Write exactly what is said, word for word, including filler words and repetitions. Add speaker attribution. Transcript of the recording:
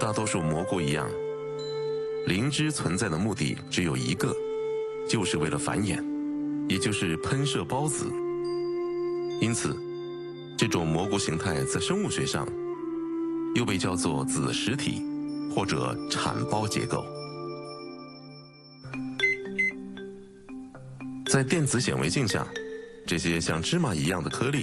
Speaker 1: 大多数蘑菇一样，灵芝存在的目的只有一个，就是为了繁衍，也就是喷射孢子。因此，这种蘑菇形态在生物学上又被叫做子实体或者产孢结构。在电子显微镜下，这些像芝麻一样的颗粒